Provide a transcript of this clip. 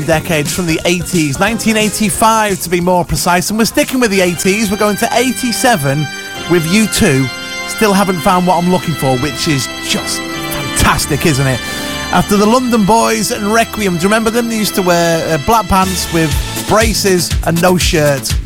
decades from the 80s, 1985 to be more precise, and we're sticking with the 80s. We're going to 87 with U2. Still haven't found what I'm looking for, which is just fantastic, isn't it? After the London Boys and Requiem, do you remember them? They used to wear black pants with braces and no shirt.